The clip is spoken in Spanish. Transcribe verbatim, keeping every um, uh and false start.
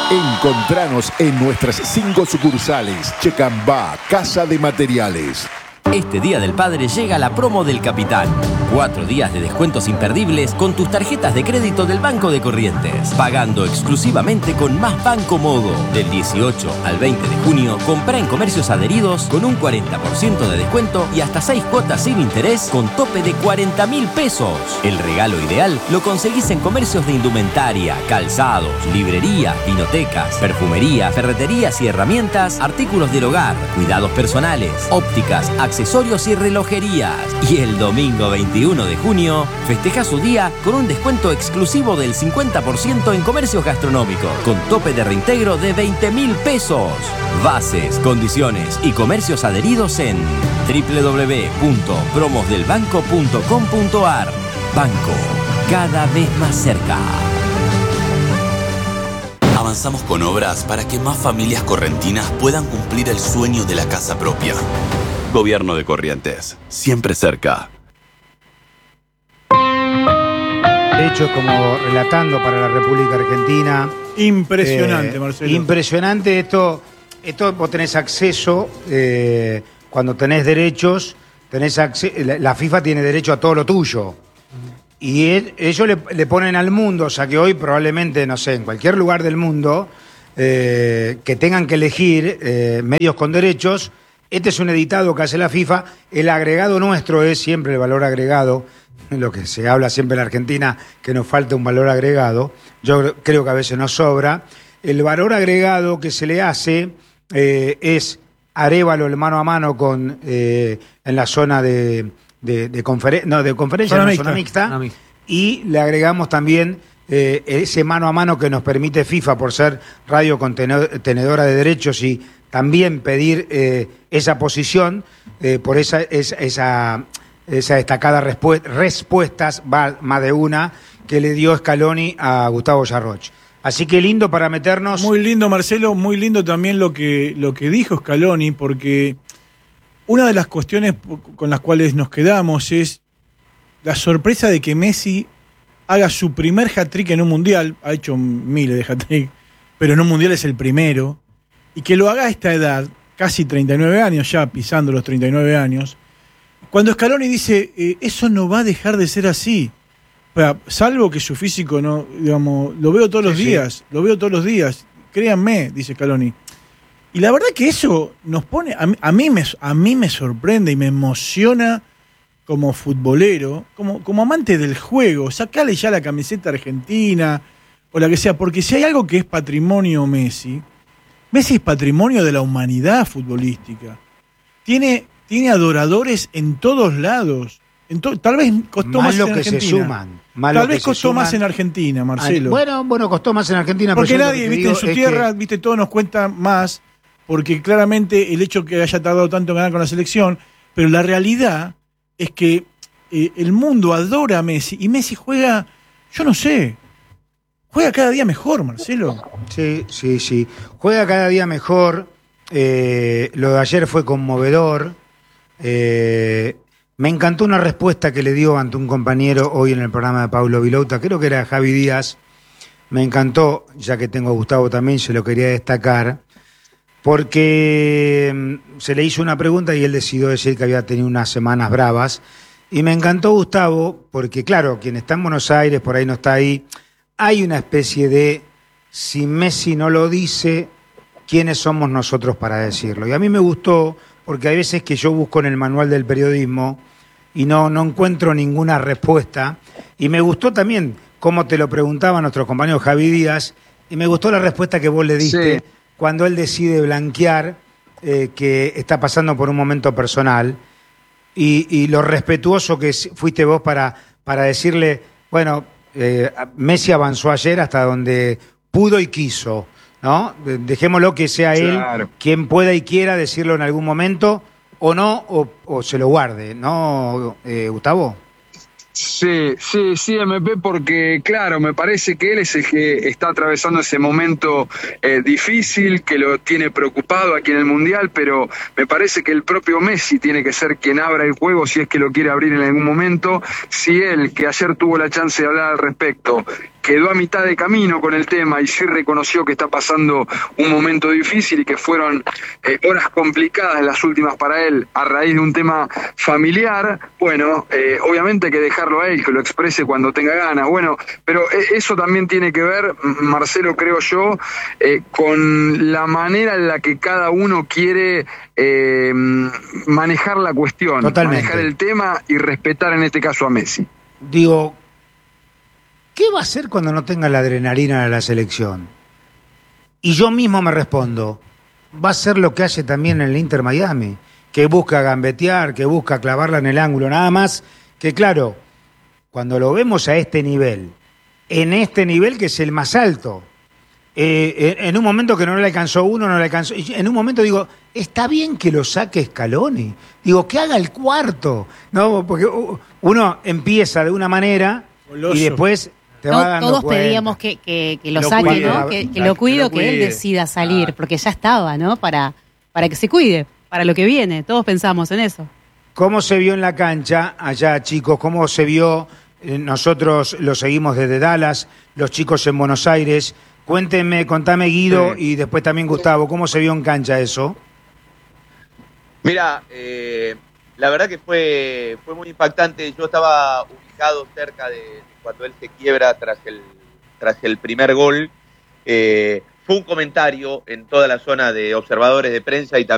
Encontranos en nuestras cinco sucursales. Checambá, Casa de Materiales. Este Día del Padre llega la promo del Capitán. Cuatro días de descuentos imperdibles con tus tarjetas de crédito del Banco de Corrientes. Pagando exclusivamente con Más Banco Modo. Del dieciocho al veinte de junio, comprá en comercios adheridos con un cuarenta por ciento de descuento y hasta seis cuotas sin interés con tope de cuarenta mil pesos. El regalo ideal lo conseguís en comercios de indumentaria, calzados, librerías, vinotecas, perfumería, ferreterías y herramientas, artículos del hogar, cuidados personales, ópticas, accesorios y relojerías. Y el domingo veintiuno de junio festeja su día con un descuento exclusivo del cincuenta por ciento en comercios gastronómicos, con tope de reintegro de veinte mil pesos. Bases, condiciones y comercios adheridos en doble u doble u doble u punto promos del banco punto com punto a r. Banco, cada vez más cerca. Avanzamos con obras para que más familias correntinas puedan cumplir el sueño de la casa propia. Gobierno de Corrientes, siempre cerca. Hechos como relatando para la República Argentina. Impresionante, eh, Marcelo. Impresionante esto. Esto vos tenés acceso, eh, cuando tenés derechos, tenés acce- la, la FIFA tiene derecho a todo lo tuyo. Y él, ellos le, le ponen al mundo, o sea que hoy probablemente, no sé, en cualquier lugar del mundo, eh, que tengan que elegir eh, medios con derechos. Este es un editado que hace la FIFA. El agregado nuestro es siempre el valor agregado. Lo que se habla siempre en la Argentina, que nos falta un valor agregado. Yo creo que a veces nos sobra. El valor agregado que se le hace eh, es Arévalo, el mano a mano con eh, en la zona de, de, de, conferen- no, de conferencia, Zona no, mixta. zona mixta. Zona mixta. Y le agregamos también eh, ese mano a mano que nos permite FIFA por ser radio contenedora de derechos y también pedir eh, esa posición eh, por esa, esa, esa, esa destacada respu- respuestas, va más de una, que le dio Scaloni a Gustavo Yarroch. Así que lindo para meternos. Muy lindo, Marcelo, muy lindo también lo que, lo que dijo Scaloni, porque una de las cuestiones con las cuales nos quedamos es la sorpresa de que Messi haga su primer hat-trick en un mundial. Ha hecho miles de hat-trick, pero en un mundial es el primero. Y que lo haga a esta edad, casi treinta y nueve años, ya pisando los treinta y nueve años, cuando Scaloni dice, eh, eso no va a dejar de ser así. O sea, salvo que su físico no, digamos, lo veo todos los Sí, días, sí. lo veo todos los días, créanme, dice Scaloni. Y la verdad que eso nos pone, a mí, a mí, me, a mí me sorprende y me emociona como futbolero, como, como amante del juego. Sacale ya la camiseta argentina o la que sea, porque si hay algo que es patrimonio Messi, Messi es patrimonio de la humanidad futbolística. Tiene, tiene adoradores en todos lados. En to- tal vez costó Más más, lo en que Argentina. se suman. Más Tal lo vez que se costó más suman. en Argentina, Marcelo. Bueno, bueno, costó más en Argentina. Porque pero yo lo nadie, que te viste, en digo su es tierra, que- viste, todo nos cuenta más, porque claramente el hecho que haya tardado tanto en ganar con la selección, pero la realidad es que eh, el mundo adora a Messi, y Messi juega, yo no sé, juega cada día mejor, Marcelo. Sí, sí, sí. Juega cada día mejor. Eh, lo de ayer fue conmovedor. Eh, me encantó una respuesta que le dio ante un compañero hoy en el programa de Pablo Vilouta, creo que era Javi Díaz. Me encantó, ya que tengo a Gustavo también, se lo quería destacar, porque mm, se le hizo una pregunta y él decidió decir que había tenido unas semanas bravas. Y me encantó Gustavo, porque claro, quien está en Buenos Aires, por ahí no está ahí, hay una especie de, si Messi no lo dice, ¿quiénes somos nosotros para decirlo? Y a mí me gustó, porque hay veces que yo busco en el manual del periodismo y no, no encuentro ninguna respuesta. Y me gustó también cómo te lo preguntaba nuestro compañero Javi Díaz, y me gustó la respuesta que vos le diste Sí. cuando él decide blanquear eh, que está pasando por un momento personal, y, y lo respetuoso que fuiste vos para, para decirle, bueno, eh, Messi avanzó ayer hasta donde pudo y quiso, ¿no? Dejémoslo que sea Claro. él quien pueda y quiera decirlo en algún momento, o no, o, o se lo guarde, ¿no, eh, Gustavo? Sí, sí, sí, M P, porque claro, me parece que él es el que está atravesando ese momento eh, difícil, que lo tiene preocupado aquí en el Mundial, pero me parece que el propio Messi tiene que ser quien abra el juego si es que lo quiere abrir en algún momento. Si él, que ayer tuvo la chance de hablar al respecto, quedó a mitad de camino con el tema y sí reconoció que está pasando un momento difícil y que fueron eh, horas complicadas las últimas para él a raíz de un tema familiar, bueno, eh, obviamente hay que dejarlo a él, que lo exprese cuando tenga ganas, bueno, pero eh, eso también tiene que ver, Marcelo, creo yo, eh, con la manera en la que cada uno quiere eh, manejar la cuestión, Totalmente. manejar el tema y respetar en este caso a Messi. Digo, ¿qué va a hacer cuando no tenga la adrenalina de la selección? Y yo mismo me respondo, va a ser lo que hace también en el Inter Miami, que busca gambetear, que busca clavarla en el ángulo, nada más que claro, cuando lo vemos a este nivel, en este nivel que es el más alto, eh, en, en un momento que no le alcanzó uno, no le alcanzó, en un momento digo, está bien que lo saque Scaloni, digo, que haga el cuarto, ¿no? Porque uno empieza de una manera Goloso. y después te va dando Todos cuenta. pedíamos que, que, que lo, Lo saque, cuide, ¿no? Que, que la- lo cuide o que lo que él cuide. decida salir, Claro. porque ya estaba, ¿no? Para, para que se cuide, para lo que viene. Todos pensamos en eso. ¿Cómo se vio en la cancha allá, chicos? ¿Cómo se vio? Eh, nosotros lo seguimos desde Dallas, los chicos en Buenos Aires. Cuéntenme, contame Guido Sí. y después también Gustavo, ¿cómo se vio en cancha eso? Mira, eh, la verdad que fue, fue muy impactante. Yo estaba ubicado cerca de, de cuando él se quiebra tras el, tras el primer gol. Eh, fue un comentario en toda la zona de observadores de prensa y también